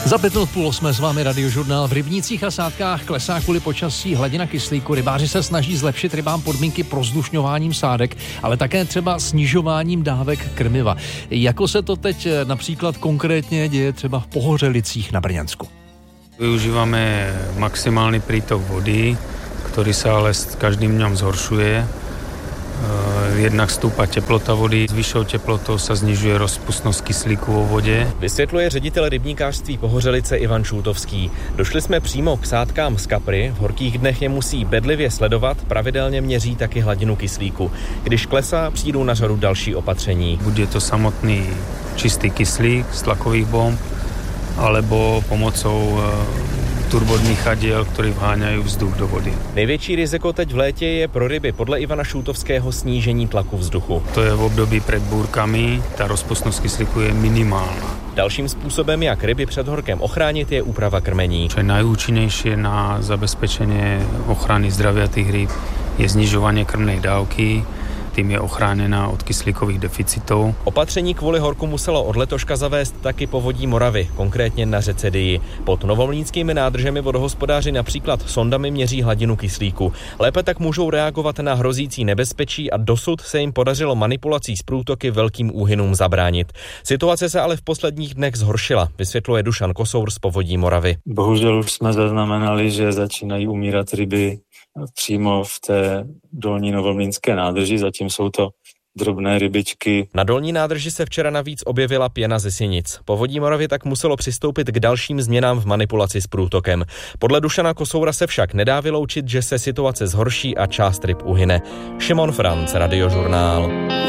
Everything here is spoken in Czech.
Za 7:05 s vámi Radiožurnál. V rybnících a sádkách klesá kvůli počasí hladina kyslíku. Rybáři se snaží zlepšit rybám podmínky prozdušňováním sádek, ale také třeba snižováním dávek krmiva. Jako se to teď například konkrétně děje třeba v Pohořelicích na Brňansku? Využívame maximálny prítok vody, ktorý sa ale s každým dňom zhoršuje. Jednak stúpa teplota vody, s vyššou teplotou sa znižuje rozpustnosť kyslíku vo vode. Vysvětluje ředitel rybníkářství Pohořelice Ivan Šultovský. Došli jsme přímo k sádkám z kapry, v horkých dnech je musí bedlivě sledovat, pravidelně měří taky hladinu kyslíku. Když klesá, přijdou na řadu další opatření. Bude to samotný čistý kyslík z tlakových bomb, alebo pomocou turbodných chadiel, ktorí vháňajú vzduch do vody. Největší riziko teď v létě je pro ryby podle Ivana Šultovského snížení tlaku vzduchu. To je v období pred búrkami, tá rozpustnosť kyslíku je minimálna. Dalším způsobem, jak ryby před horkem ochránit, je úprava krmení. Čo je najúčinnejšie na zabezpečenie ochrany zdravia tých rýb je znižovanie krmnej dávky. Tým je ochráněna od kyslíkových deficitů. Opatření kvůli horku muselo od letoška zavést taky Povodí Moravy, konkrétně na řece Dyji. Pod novolínskými nádržemi vodohospodáři například sondami měří hladinu kyslíku. Lépe tak můžou reagovat na hrozící nebezpečí a dosud se jim podařilo manipulací s průtoky velkým úhynům zabránit. Situace se ale v posledních dnech zhoršila, vysvětluje Dušan Kosour z Povodí Moravy. Bohužel už jsme zaznamenali, že začínají umírat ryby přímo v té dolní novolínské nádrži, zatím jsou to drobné rybičky. Na dolní nádrži se včera navíc objevila pěna ze sinic. Povodí Moravy tak muselo přistoupit k dalším změnám v manipulaci s průtokem. Podle Dušana Kosoura se však nedá vyloučit, že se situace zhorší a část ryb uhyne. Šimon Franc, Radiožurnál.